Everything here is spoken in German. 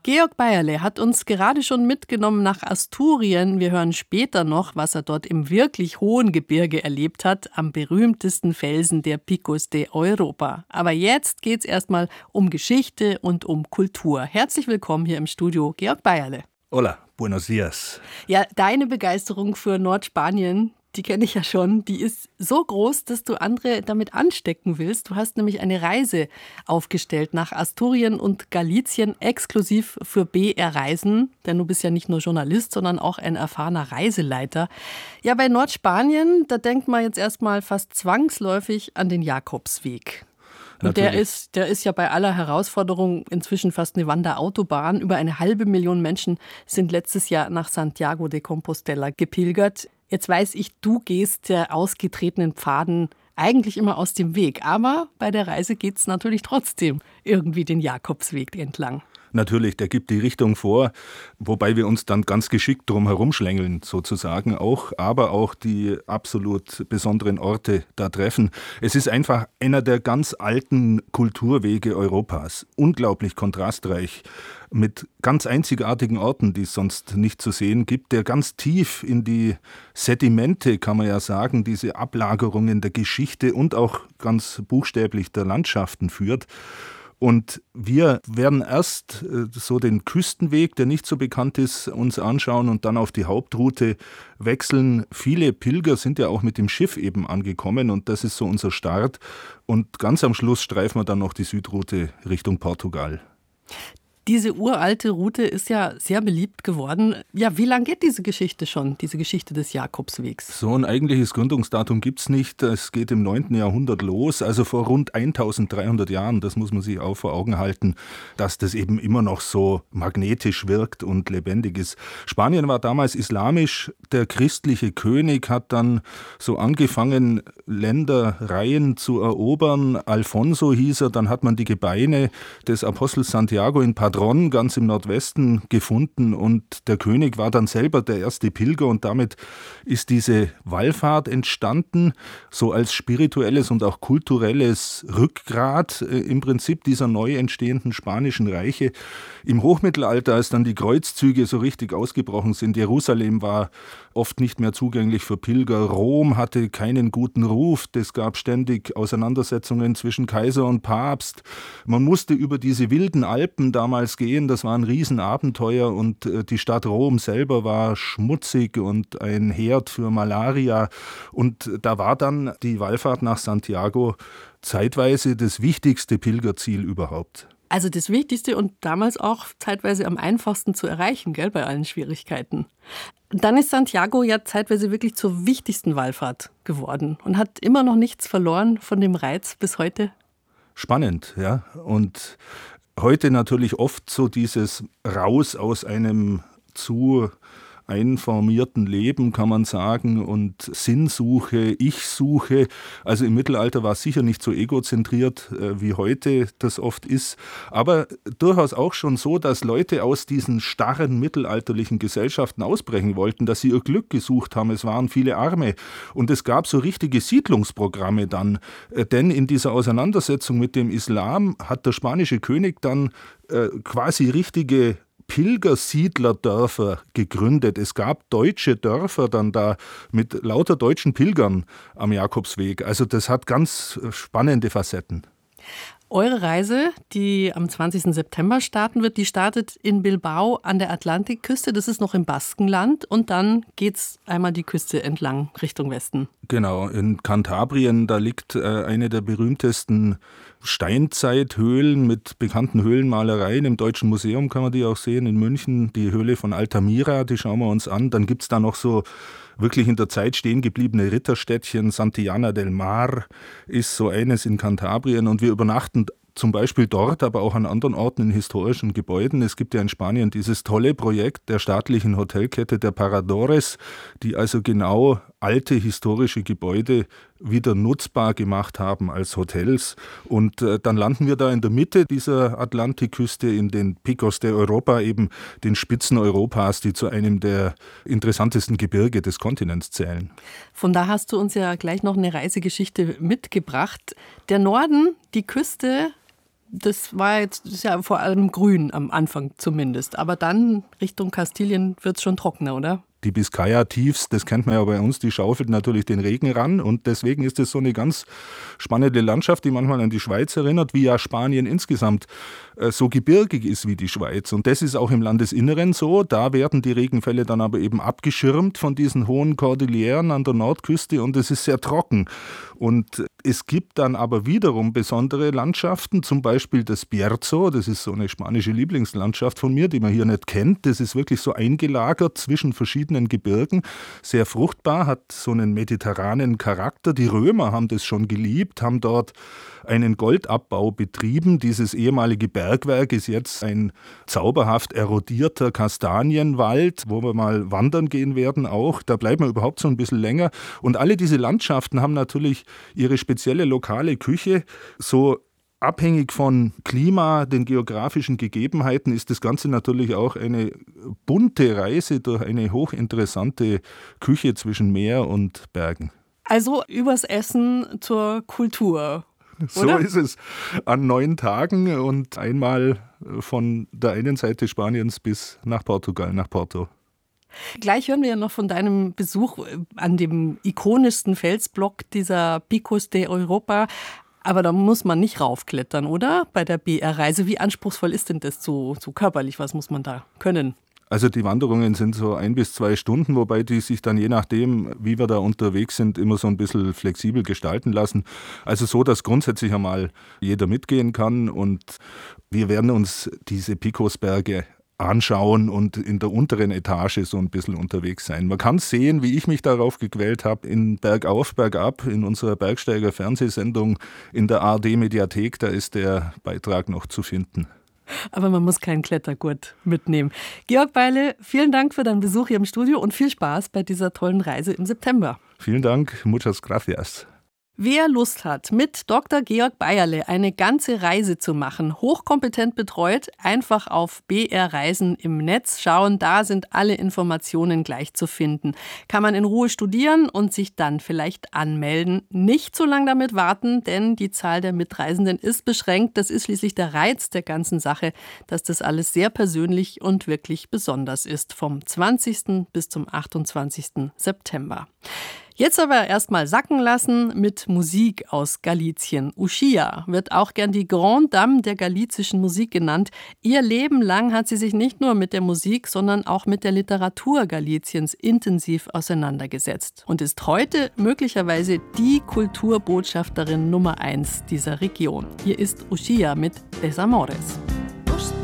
Georg Bayerle hat uns gerade schon mitgenommen nach Asturien. Wir hören später noch, was er dort im wirklich hohen Gebirge erlebt hat, am berühmtesten Felsen der Picos de Europa. Aber jetzt geht's erstmal um Geschichte und um Kultur. Herzlich willkommen hier im Studio, Georg Bayerle. Hola, buenos días. Ja, deine Begeisterung für Nordspanien, die kenne ich ja schon, die ist so groß, dass du andere damit anstecken willst. Du hast nämlich eine Reise aufgestellt nach Asturien und Galicien, exklusiv für BR Reisen. Denn du bist ja nicht nur Journalist, sondern auch ein erfahrener Reiseleiter. Ja, bei Nordspanien, da denkt man jetzt erstmal fast zwangsläufig an den Jakobsweg. Und der ist ja bei aller Herausforderung inzwischen fast eine Wanderautobahn. Über 500 Millionen Menschen sind letztes Jahr nach Santiago de Compostela gepilgert. Jetzt weiß ich, du gehst der ausgetretenen Pfaden eigentlich immer aus dem Weg. Aber bei der Reise geht es natürlich trotzdem irgendwie den Jakobsweg entlang. Natürlich, der gibt die Richtung vor, wobei wir uns dann ganz geschickt drum herumschlängeln sozusagen auch, aber auch die absolut besonderen Orte da treffen. Es ist einfach einer der ganz alten Kulturwege Europas, unglaublich kontrastreich, mit ganz einzigartigen Orten, die es sonst nicht zu sehen gibt, der ganz tief in die Sedimente, kann man ja sagen, diese Ablagerungen der Geschichte und auch ganz buchstäblich der Landschaften führt. Und wir werden erst so den Küstenweg, der nicht so bekannt ist, uns anschauen und dann auf die Hauptroute wechseln. Viele Pilger sind ja auch mit dem Schiff eben angekommen und das ist so unser Start. Und ganz am Schluss streifen wir dann noch die Südroute Richtung Portugal. Diese uralte Route ist ja sehr beliebt geworden. Ja, wie lange geht diese Geschichte schon, diese Geschichte des Jakobswegs? So ein eigentliches Gründungsdatum gibt es nicht. Es geht im 9. Jahrhundert los, also vor rund 1300 Jahren. Das muss man sich auch vor Augen halten, dass das eben immer noch so magnetisch wirkt und lebendig ist. Spanien war damals islamisch. Der christliche König hat dann so angefangen, Ländereien zu erobern. Alfonso hieß er, dann hat man die Gebeine des Apostels Santiago in Padrón, ganz im Nordwesten, gefunden und der König war dann selber der erste Pilger und damit ist diese Wallfahrt entstanden, so als spirituelles und auch kulturelles Rückgrat im Prinzip dieser neu entstehenden spanischen Reiche. Im Hochmittelalter, als dann die Kreuzzüge so richtig ausgebrochen sind, Jerusalem war oft nicht mehr zugänglich für Pilger, Rom hatte keinen guten Ruf, es gab ständig Auseinandersetzungen zwischen Kaiser und Papst, man musste über diese wilden Alpen damals gehen, das war ein Riesenabenteuer und die Stadt Rom selber war schmutzig und ein Herd für Malaria und da war dann die Wallfahrt nach Santiago zeitweise das wichtigste Pilgerziel überhaupt. Also das Wichtigste und damals auch zeitweise am einfachsten zu erreichen, gell, bei allen Schwierigkeiten. Dann ist Santiago ja zeitweise wirklich zur wichtigsten Wallfahrt geworden und hat immer noch nichts verloren von dem Reiz bis heute. Spannend, ja. Und heute natürlich oft so dieses Raus aus einem zu einformierten Leben, kann man sagen, und Sinnsuche, Ich-Suche. Also im Mittelalter war es sicher nicht so egozentriert, wie heute das oft ist, aber durchaus auch schon so, dass Leute aus diesen starren mittelalterlichen Gesellschaften ausbrechen wollten, dass sie ihr Glück gesucht haben. Es waren viele Arme und es gab so richtige Siedlungsprogramme dann, denn in dieser Auseinandersetzung mit dem Islam hat der spanische König dann quasi richtige Pilgersiedlerdörfer gegründet. Es gab deutsche Dörfer dann da mit lauter deutschen Pilgern am Jakobsweg. Also das hat ganz spannende Facetten. Eure Reise, die am 20. September starten wird, die startet in Bilbao an der Atlantikküste. Das ist noch im Baskenland. Und dann geht's einmal die Küste entlang Richtung Westen. Genau, in Kantabrien, da liegt eine der berühmtesten Steinzeithöhlen mit bekannten Höhlenmalereien. Im Deutschen Museum kann man die auch sehen, in München. Die Höhle von Altamira, die schauen wir uns an. Dann gibt es da noch so wirklich in der Zeit stehen gebliebene Ritterstädtchen. Santillana del Mar ist so eines in Kantabrien und wir übernachten zum Beispiel dort, aber auch an anderen Orten in historischen Gebäuden. Es gibt ja in Spanien dieses tolle Projekt der staatlichen Hotelkette der Paradores, die also genau alte historische Gebäude wieder nutzbar gemacht haben als Hotels. Und dann landen wir da in der Mitte dieser Atlantikküste in den Picos de Europa, eben den Spitzen Europas, die zu einem der interessantesten Gebirge des Kontinents zählen. Von da hast du uns ja gleich noch eine Reisegeschichte mitgebracht. Der Norden, die Küste, das ist ja vor allem grün am Anfang zumindest. Aber dann Richtung Kastilien wird es schon trockener, oder? Die Biskaya-Tiefs, das kennt man ja bei uns, die schaufeln natürlich den Regen ran und deswegen ist es so eine ganz spannende Landschaft, die manchmal an die Schweiz erinnert, wie ja Spanien insgesamt so gebirgig ist wie die Schweiz. Und das ist auch im Landesinneren so. Da werden die Regenfälle dann aber eben abgeschirmt von diesen hohen Kordilleren an der Nordküste und es ist sehr trocken. Und es gibt dann aber wiederum besondere Landschaften, zum Beispiel das Bierzo, das ist so eine spanische Lieblingslandschaft von mir, die man hier nicht kennt. Das ist wirklich so eingelagert zwischen verschiedenen Gebirgen, sehr fruchtbar, hat so einen mediterranen Charakter. Die Römer haben das schon geliebt, haben dort einen Goldabbau betrieben. Dieses ehemalige Bergwerk ist jetzt ein zauberhaft erodierter Kastanienwald, wo wir mal wandern gehen werden auch. Da bleiben wir überhaupt so ein bisschen länger. Und alle diese Landschaften haben natürlich ihre spezielle lokale Küche. So abhängig von Klima, den geografischen Gegebenheiten ist das Ganze natürlich auch eine bunte Reise durch eine hochinteressante Küche zwischen Meer und Bergen. Also übers Essen zur Kultur. So oder? ist es an 9 Tagen und einmal von der einen Seite Spaniens bis nach Portugal, nach Porto. Gleich hören wir ja noch von deinem Besuch an dem ikonischsten Felsblock dieser Picos de Europa. Aber da muss man nicht raufklettern, oder? Bei der BR-Reise. Wie anspruchsvoll ist denn das so körperlich? Was muss man da können? Also die Wanderungen sind so 1 bis 2 Stunden, wobei die sich dann je nachdem, wie wir da unterwegs sind, immer so ein bisschen flexibel gestalten lassen. Also so, dass grundsätzlich einmal jeder mitgehen kann und wir werden uns diese Picosberge anschauen und in der unteren Etage so ein bisschen unterwegs sein. Man kann sehen, wie ich mich darauf gequält habe, in Bergauf, Bergab, in unserer Bergsteiger-Fernsehsendung in der ARD-Mediathek, da ist der Beitrag noch zu finden. Aber man muss keinen Klettergurt mitnehmen. Georg Beile, vielen Dank für deinen Besuch hier im Studio und viel Spaß bei dieser tollen Reise im September. Vielen Dank, muchas gracias. Wer Lust hat, mit Dr. Georg Beierle eine ganze Reise zu machen, hochkompetent betreut, einfach auf BR Reisen im Netz schauen. Da sind alle Informationen gleich zu finden. Kann man in Ruhe studieren und sich dann vielleicht anmelden. Nicht zu lange damit warten, denn die Zahl der Mitreisenden ist beschränkt. Das ist schließlich der Reiz der ganzen Sache, dass das alles sehr persönlich und wirklich besonders ist. Vom 20. bis zum 28. September. Jetzt aber erstmal sacken lassen mit Musik aus Galizien. Uschia wird auch gern die Grande Dame der galizischen Musik genannt. Ihr Leben lang hat sie sich nicht nur mit der Musik, sondern auch mit der Literatur Galiziens intensiv auseinandergesetzt und ist heute möglicherweise die Kulturbotschafterin Nummer 1 dieser Region. Hier ist Uschia mit Desamores.